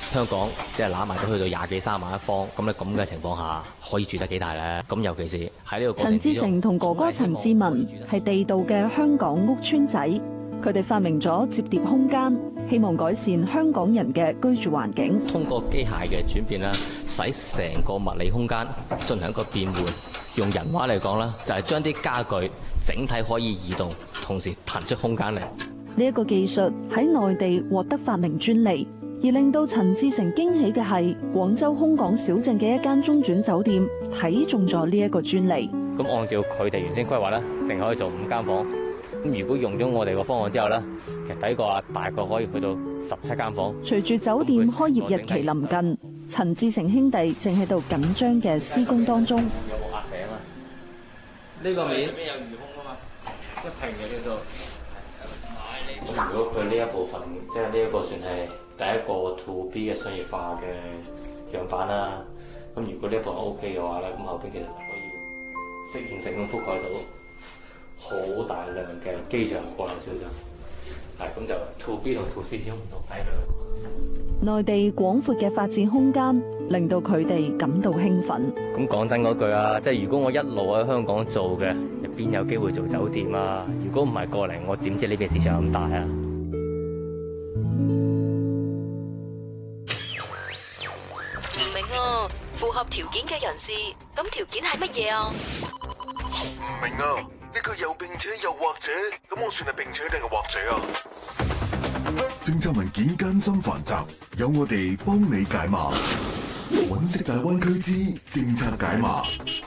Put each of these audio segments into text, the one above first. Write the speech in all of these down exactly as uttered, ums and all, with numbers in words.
香港即係攬埋都去到廿幾三萬一方，咁咧咁嘅情況下，可以住得幾大咧？咁尤其是喺呢個過程之中， 陳志成同哥哥陳志文係地道嘅香港屋邨仔，佢哋發明咗摺疊空間，希望改善香港人嘅居住環境。 通過機械嘅轉變啦，使成個物理空間進行一個變換。用人話嚟講啦，就係將啲家具整體可以移動，同時騰出空間嚟。 呢一個技術喺內地獲得發明專利，而令到陳志成驚喜嘅係，廣州空港小鎮嘅一間中轉酒店睇中咗呢一個專利。 咁按照佢哋原先規劃咧，淨可以做五間房。咁如果用咗我哋個方案之後咧，其實第一個啊，大概可以去到十七間房。 隨住酒店開業日期臨近，陳志成兄弟正喺度緊張嘅施工當中。 有冇壓餅啊？呢個面邊有魚空啊嘛，一平嘅呢度。咁如果佢呢一部分，即係呢一個算係第一個 to B 嘅商業化嘅樣板啦。咁如果呢一部分 OK 嘅話咧，咁後邊其實就可以適應性咁覆蓋到好大量嘅機場過嚟小鎮。係咁就 to B 同 to C 始終唔同睇兩。 內地廣闊嘅發展空間令到佢哋感到興奮。 咁講真嗰句啊，即係如果我一路喺香港做嘅，邊有機會做酒店啊？如果唔係過嚟，我點知呢邊市場咁大啊？ 唔明啊，符合條件嘅人士，咁條件係乜嘢啊？ 唔明啊，呢個又並且又或者，咁我算係並且定係或者啊？政策文件艱辛繁雜，有我哋幫你解碼。揾食大灣區之政策解碼。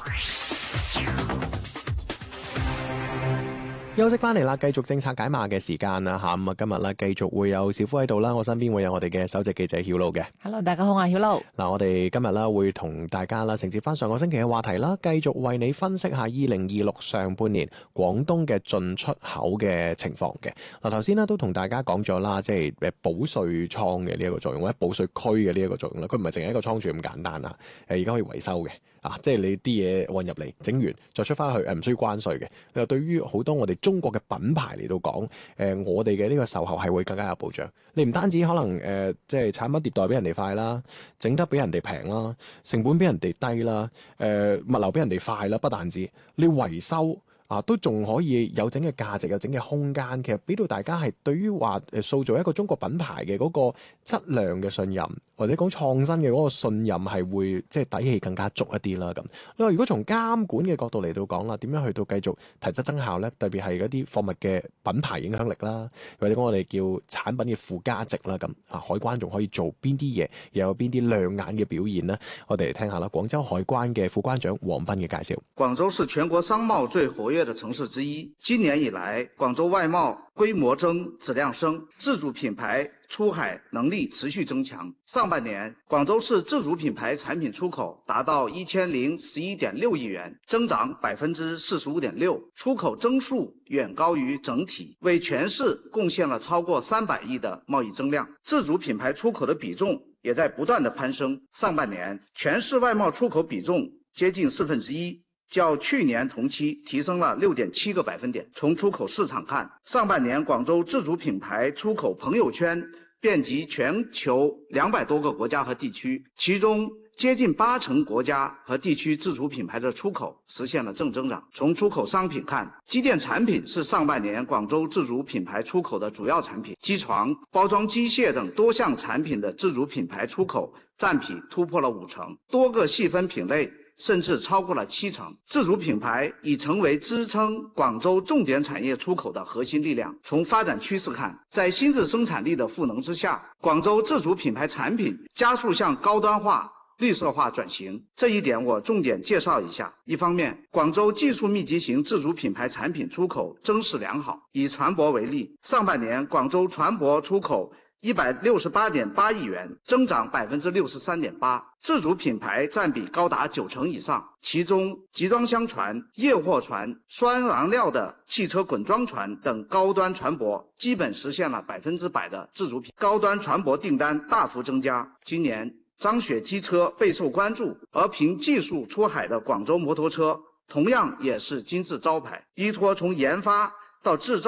休息翻嚟啦，繼續政策解碼嘅時間啦吓，咁啊今日咧繼續會有小夫喺度啦，我身邊會有我哋嘅首席記者曉露嘅。 Hello， 大家好，我係曉露。 嗱，我哋今日啦會同大家啦承接翻上個星期嘅話題啦，繼續為你分析下二零二六上半年廣東嘅進出口嘅情況嘅。嗱，頭先咧都同大家講咗啦，即係誒保稅倉嘅呢一個作用，或者保稅區嘅呢一個作用啦。佢唔係淨係一個倉儲咁簡單啊，誒而家可以維修嘅。啊，即係你啲嘢運入嚟，整完再出翻去，誒唔需要關稅嘅。又對於好多我哋中國嘅品牌嚟到講，誒、呃、我哋嘅呢個售後係會更加有保障。你唔單止可能誒、呃，即係產品迭代俾人哋快啦，整得俾人哋平啦，成本俾人哋低啦，誒、呃、物流俾人哋快啦，不但止，你維修啊都仲可以有整嘅價值，有整嘅空間。其實俾到大家係對於話誒塑造一個中國品牌嘅嗰個質量嘅信任，或者講創新嘅嗰個信任係會即係底氣更加足一啲啦咁。你話如果從監管嘅角度嚟到講啦，點樣去到繼續提質增效咧？特別係嗰啲貨物嘅品牌影響力啦，或者講我哋叫產品嘅附加值啦咁啊，海關仲可以做邊啲嘢，又有邊啲亮眼嘅表現呢？我哋嚟聽下啦，廣州海關嘅副關長黃斌嘅介紹。 廣州是全國商貿最活躍的城市之一，今年以來，廣州外貿規模增、質量升，自主品牌出海能力持續增強。上半年，廣州市自主品牌產品出口達到一千零十一點六億元，增長百分之四十五點六，出口增速遠高於整體，為全市貢獻了超過三百億的貿易增量。自主品牌出口的比重也在不斷的攀升。上半年，全市外貿出口比重接近四分之一。較去年同期提升了六點七個百分點。從出口市場看，上半年廣州自主品牌出口朋友圈遍及全球兩百多個國家和地區，其中接近八成國家和地區自主品牌的出口實現了正增長。從出口商品看，機電產品是上半年廣州自主品牌出口的主要產品，機床、包裝機械等多項產品的自主品牌出口佔比突破了五成，多個細分品類甚至超過了七成。自主品牌已成為支撐廣州重點產業出口的核心力量。從發展趨勢看，在新質生產力的賦能之下，廣州自主品牌產品加速向高端化、綠色化轉型。這一點我重點介紹一下。一方面，廣州技術密集型自主品牌產品出口增勢良好。以船舶為例，上半年廣州船舶出口一百六十八點八億元，增長百分之六十三點八，自主品牌佔比高達九成以上。其中，集裝箱船、液貨船、雙燃料的汽車滾裝船等高端船舶，基本實現了百分之百的自主品。高端船舶訂單大幅增加。今年，張雪機車備受關注，而憑技術出海的廣州摩托車，同樣也是金字招牌。依託從研發到製造，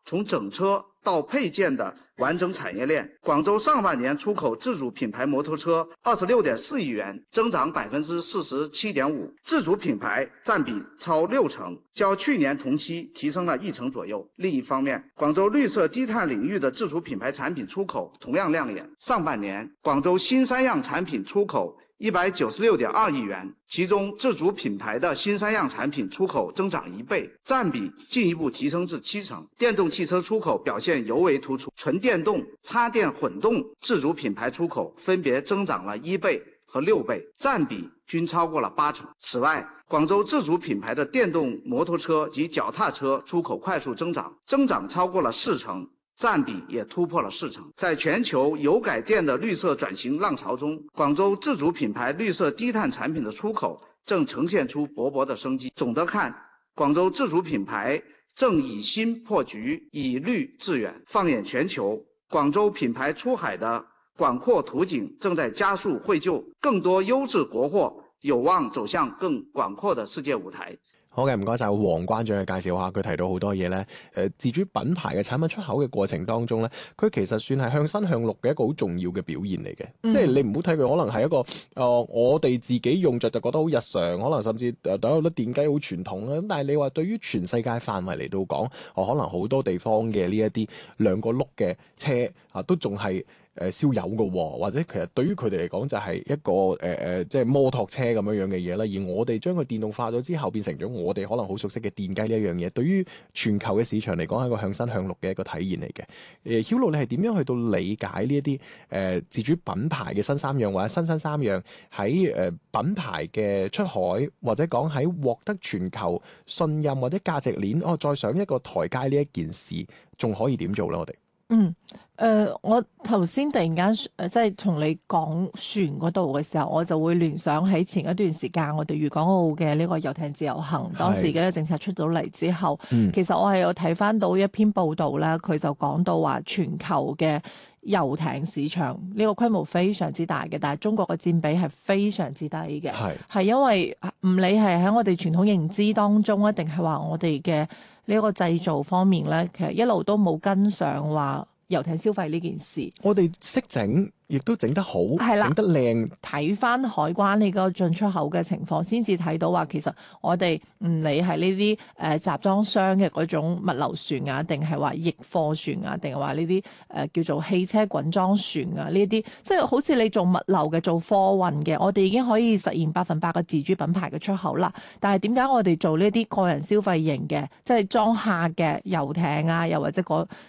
從整車到配件的完整產業鏈。廣州上半年出口自主品牌摩托車二十六點四億元，增長百分之四十七點五，自主品牌佔比超六成，較去年同期提升了一成左右。另一方面，廣州綠色低碳領域的自主品牌產品出口同樣亮眼。上半年，廣州新三樣產品出口一百九十六點二億元，其中自主品牌的新三樣產品出口增長一倍，佔比進一步提升至七成。電動汽車出口表現尤為突出，純電動、插電混動自主品牌出口分別增長了一倍和六倍，佔比均超過了八成。此外，廣州自主品牌的電動摩托車及腳踏車出口快速增長，增長超過了四成。佔比也突破了四成。在全球油改電的綠色轉型浪潮中，廣州自主品牌綠色低碳產品的出口正呈現出勃勃的生機。總的看，廣州自主品牌正以新破局，以綠致遠。放眼全球，廣州品牌出海的廣闊途徑正在加速匯就，更多優質國貨有望走向更廣闊的世界舞台。 好嘅，唔該晒黃關長嘅介紹下，佢提到好多嘢咧。誒、呃，自主品牌嘅產品出口嘅過程當中咧，佢其實算係向新向綠嘅一個好重要嘅表現嚟嘅。嗯、即係你唔好睇佢可能係一個誒、呃，我哋自己用着就覺得好日常，可能甚至誒等有啲電機好傳統啦。咁但係你話對於全世界範圍嚟到講，我、呃、可能好多地方嘅呢一啲兩個轆嘅車啊，都仲係誒燒油嘅喎，或者其實對於佢哋嚟講就係一個誒誒、呃、即係摩托車咁樣樣嘅嘢啦。而我哋將佢電動化咗之後，變成咗我哋可能好熟悉嘅電雞呢一樣嘢。對於全球嘅市場嚟講，係一個向新向綠嘅一個體現嚟嘅。誒、呃、Hulo 你係點樣去到理解呢一啲誒自主品牌嘅新三樣或者新新三樣喺誒、呃、品牌嘅出海，或者講喺獲得全球信任或者價值鏈，哦再上一個台階呢一件事，仲可以點做咧？我哋嗯。誒、呃，我頭先突然間誒，即係同你講船嗰度嘅時候，我就會聯想起前一段時間我哋粵港澳嘅呢個遊艇自由行，當時嘅政策出到嚟之後，嗯、其實我係有睇翻到一篇報道咧，佢就講到話全球嘅遊艇市場呢個規模非常之大嘅，但係中國嘅佔比係非常之低嘅，係係因為唔理係喺我哋傳統認知當中，一定係話我哋嘅呢個製造方面咧，其實一路都冇跟上話遊艇消費呢件事， 我哋識整，亦都整得好， 係啦， 整得靚。 睇翻海關呢個進出口嘅情況，先至睇到話其實我哋唔理係呢啲誒集裝箱嘅嗰種物流船啊，定係話逆貨船啊，定係話呢啲誒叫做汽車滾裝船啊，呢啲即係好似你做物流嘅、做貨運嘅，我哋已經可以實現百分百嘅自主品牌嘅出口啦。但係點解我哋做呢啲個人消費型嘅，即係裝客嘅遊艇啊，又或者嗰